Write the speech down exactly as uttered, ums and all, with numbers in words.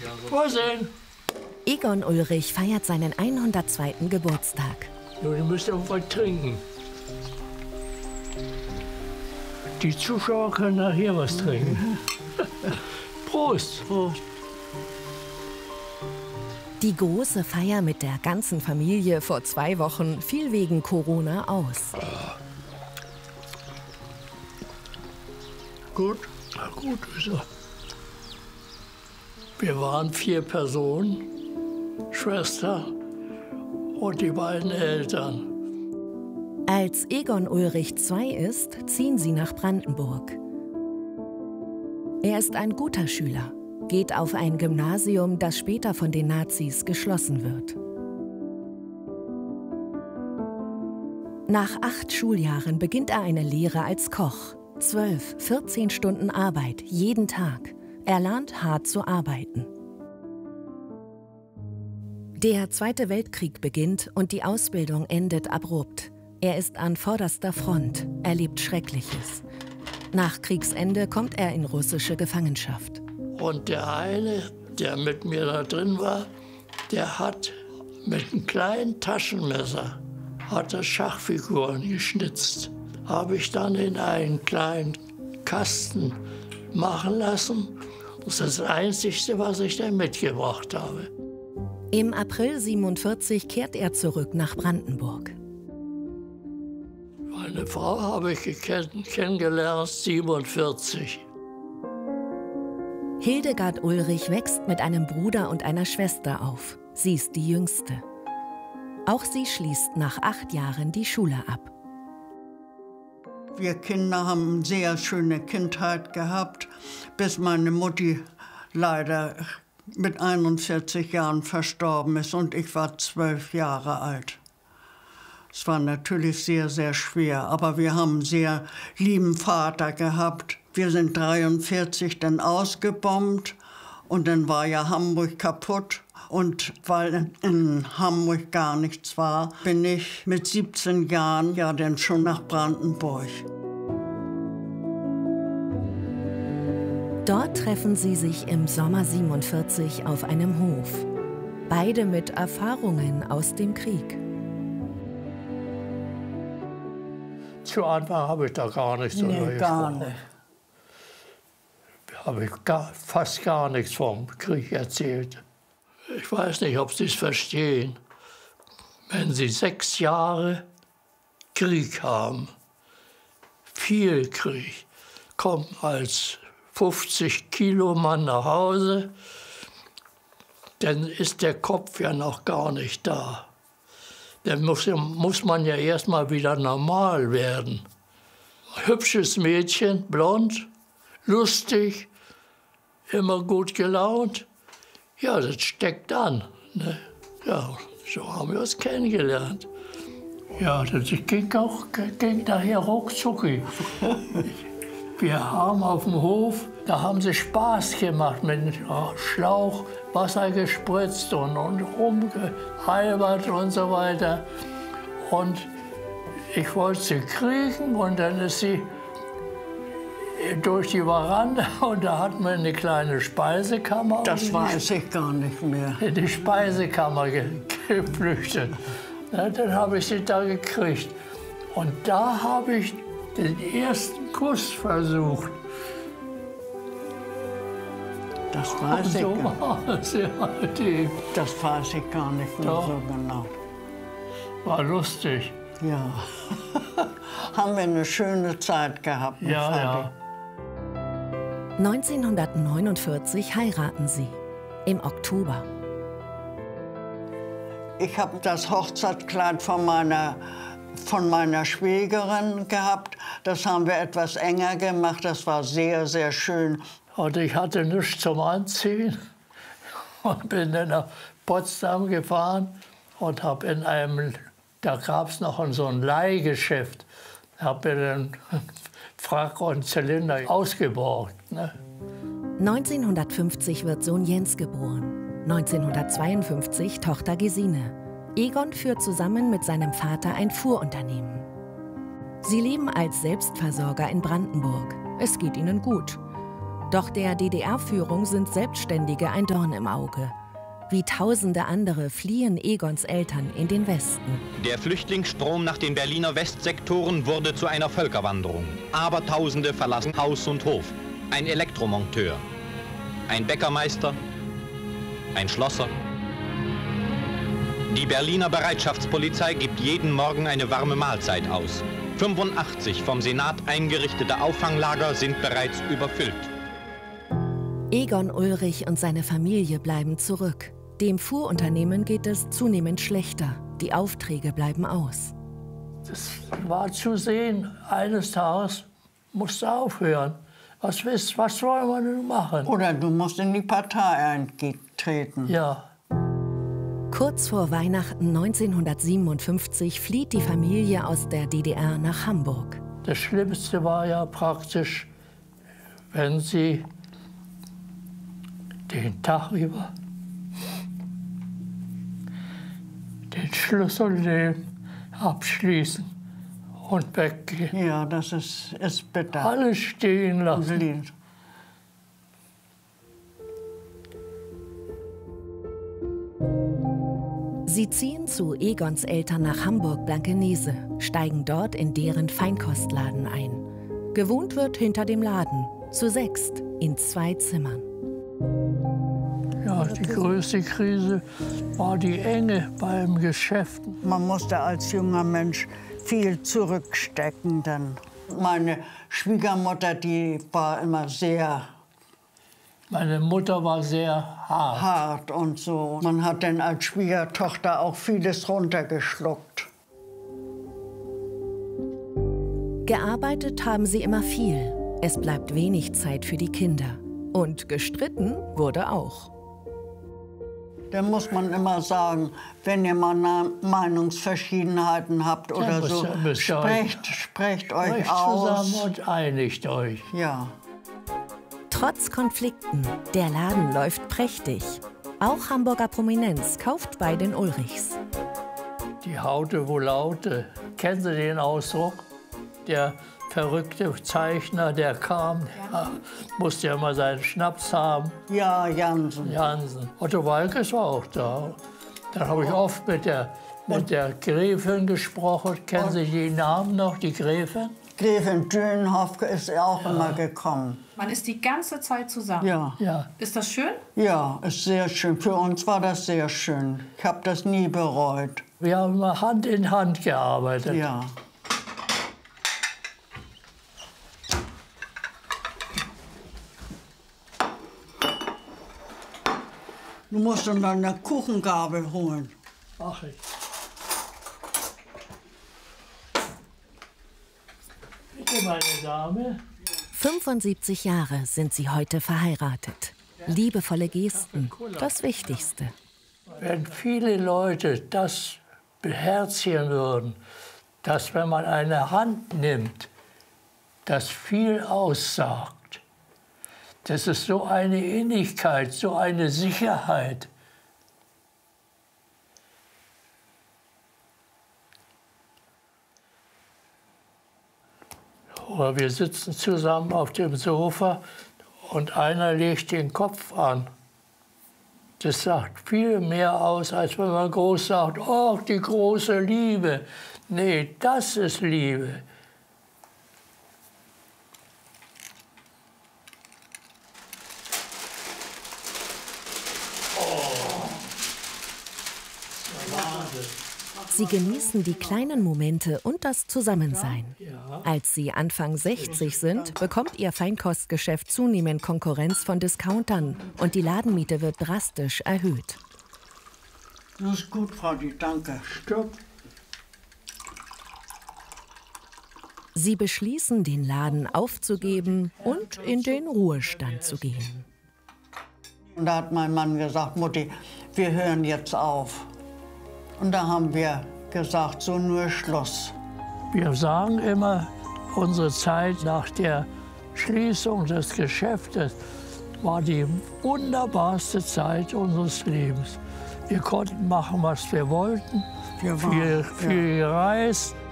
Was denn? Egon Ulrich feiert seinen hundertzweiten Geburtstag. Ja, ihr müsst auch was trinken. Die Zuschauer können nachher was trinken. Prost! Prost! Die große Feier mit der ganzen Familie vor zwei Wochen fiel wegen Corona aus. Gut, na gut ist er. Wir waren vier Personen, Schwester und die beiden Eltern. Als Egon Ulrich zwei ist, ziehen sie nach Brandenburg. Er ist ein guter Schüler, geht auf ein Gymnasium, das später von den Nazis geschlossen wird. Nach acht Schuljahren beginnt er eine Lehre als Koch. Zwölf, vierzehn Stunden Arbeit, jeden Tag. Er lernt hart zu arbeiten. Der Zweite Weltkrieg beginnt und die Ausbildung endet abrupt. Er ist an vorderster Front, erlebt Schreckliches. Nach Kriegsende kommt er in russische Gefangenschaft. Und der eine, der mit mir da drin war, der hat mit einem kleinen Taschenmesser hat er Schachfiguren geschnitzt. Habe ich dann in einen kleinen Kasten machen lassen. Das ist das Einzige, was ich da mitgebracht habe. Im April siebenundvierzig kehrt er zurück nach Brandenburg. Meine Frau habe ich kennengelernt siebenundvierzig. Hildegard Ulrich wächst mit einem Bruder und einer Schwester auf. Sie ist die Jüngste. Auch sie schließt nach acht Jahren die Schule ab. Wir Kinder haben eine sehr schöne Kindheit gehabt, bis meine Mutti leider mit einundvierzig Jahren verstorben ist und ich war zwölf Jahre alt. Es war natürlich sehr, sehr schwer, aber wir haben einen sehr lieben Vater gehabt. Wir sind dreiundvierzig dann ausgebombt und dann war ja Hamburg kaputt. Und weil in Hamburg gar nichts war, bin ich mit siebzehn Jahren ja dann schon nach Brandenburg. Dort treffen sie sich im Sommer siebenundvierzig auf einem Hof. Beide mit Erfahrungen aus dem Krieg. Zu Anfang habe ich da gar nichts Nee, darüber gar gesprochen. nicht. Habe ich gar, fast gar nichts vom Krieg erzählt. Ich weiß nicht, ob Sie es verstehen. Wenn Sie sechs Jahre Krieg haben, viel Krieg, kommen als fünfzig Kilo Mann nach Hause, dann ist der Kopf ja noch gar nicht da. Dann muss, muss man ja erst mal wieder normal werden. Hübsches Mädchen, blond, lustig, immer gut gelaunt. Ja, das steckt an. Ne? Ja, so haben wir uns kennengelernt. Ja, das ging auch ging nachher ruckzucki. Wir haben auf dem Hof, da haben sie Spaß gemacht mit Schlauch, Wasser gespritzt und, und rumgehalbert und so weiter. Und ich wollte sie kriegen und dann ist sie durch die Veranda und da hatten wir eine kleine Speisekammer. Das weiß ich gar nicht mehr. In die Speisekammer ge geflüchtet. Ja, dann habe ich sie da gekriegt. Und da habe ich den ersten Kuss versucht. Das weiß ich so gar nicht. war es, ja, die Das weiß ich gar nicht mehr Doch. so genau. war lustig. Ja. Haben wir eine schöne Zeit gehabt. mit Ja, Vati. ja. neunzehnhundertneunundvierzig heiraten sie. Im Oktober. Ich habe das Hochzeitskleid von meiner, von meiner Schwägerin gehabt. Das haben wir etwas enger gemacht. Das war sehr, sehr schön. Und ich hatte nichts zum Anziehen und bin dann nach Potsdam gefahren und habe in einem, da gab es noch so ein Leihgeschäft, habe mir dann Frack und Zylinder ausgeborgt. Ne? neunzehnhundertfünfzig wird Sohn Jens geboren. neunzehnhundertzweiundfünfzig Tochter Gesine. Egon führt zusammen mit seinem Vater ein Fuhrunternehmen. Sie leben als Selbstversorger in Brandenburg. Es geht ihnen gut. Doch der D D R-Führung sind Selbstständige ein Dorn im Auge. Wie tausende andere fliehen Egons Eltern in den Westen. Der Flüchtlingsstrom nach den Berliner Westsektoren wurde zu einer Völkerwanderung. Abertausende verlassen Haus und Hof. Ein Elektromonteur, ein Bäckermeister, ein Schlosser. Die Berliner Bereitschaftspolizei gibt jeden Morgen eine warme Mahlzeit aus. fünfundachtzig vom Senat eingerichtete Auffanglager sind bereits überfüllt. Egon Ulrich und seine Familie bleiben zurück. Dem Fuhrunternehmen geht es zunehmend schlechter. Die Aufträge bleiben aus. Das war zu sehen, eines Tages musste aufhören. Was, wisst, was soll man denn machen? Oder du musst in die Partei eintreten. Ja. Kurz vor Weihnachten neunzehnhundertsiebenundfünfzig flieht die Familie aus der D D R nach Hamburg. Das Schlimmste war ja praktisch, wenn sie den Tag über den Schlüssel nehmen, abschließen und weggehen. Ja, das ist, ist bitter. Alles stehen lassen. Lied. Sie ziehen zu Egons Eltern nach Hamburg-Blankenese, steigen dort in deren Feinkostladen ein. Gewohnt wird hinter dem Laden, zu sechst, in zwei Zimmern. Ja, die größte Krise war die Enge beim Geschäft. Man musste als junger Mensch viel zurückstecken. Denn meine Schwiegermutter, die war immer sehr Meine Mutter war sehr hart. hart und so. Man hat dann als Schwiegertochter auch vieles runtergeschluckt. Gearbeitet haben sie immer viel. Es bleibt wenig Zeit für die Kinder. Und gestritten wurde auch. Da muss man immer sagen, wenn ihr mal Meinungsverschiedenheiten habt oder müsst so, ihr- müsst ihr sprecht, euch- sprecht euch Euch aus. zusammen und einigt euch. Ja. Trotz Konflikten, der Laden läuft prächtig. Auch Hamburger Prominenz kauft bei den Ulrichs. Die Haute wo Laute. Kennen Sie den Ausdruck? Der verrückte Zeichner, der kam, der musste ja mal seinen Schnaps haben. Ja, Jansen. Jansen. Otto Walkes war auch da. Dann habe ich oft mit der, mit der Gräfin gesprochen. Kennen Sie die Namen noch, die Gräfin? Gräfin Dönhoff ist auch immer gekommen. Man ist die ganze Zeit zusammen. Ja. Ja. Ist das schön? Ja, ist sehr schön. Für uns war das sehr schön. Ich habe das nie bereut. Wir haben immer Hand in Hand gearbeitet. Ja. Du musst dann eine Kuchengabel holen. Ach, ich. Bitte, meine Dame. fünfundsiebzig Jahre sind sie heute verheiratet. Liebevolle Gesten, das Wichtigste. Wenn viele Leute das beherzigen würden, dass wenn man eine Hand nimmt, das viel aussagt. Das ist so eine Innigkeit, so eine Sicherheit. Oder wir sitzen zusammen auf dem Sofa und einer legt den Kopf an. Das sagt viel mehr aus, als wenn man groß sagt, oh, die große Liebe. Nee, das ist Liebe. Sie genießen die kleinen Momente und das Zusammensein. Als sie Anfang sechzig sind, bekommt ihr Feinkostgeschäft zunehmend Konkurrenz von Discountern und die Ladenmiete wird drastisch erhöht. Das ist gut, Frauti, danke. Stopp. Sie beschließen, den Laden aufzugeben und in den Ruhestand zu gehen. Und da hat mein Mann gesagt, Mutti, wir hören jetzt auf. Und da haben wir gesagt, so nur Schluss. Wir sagen immer, unsere Zeit nach der Schließung des Geschäftes war die wunderbarste Zeit unseres Lebens. Wir konnten machen, was wir wollten. Wir waren, viel, viel ja. gereist.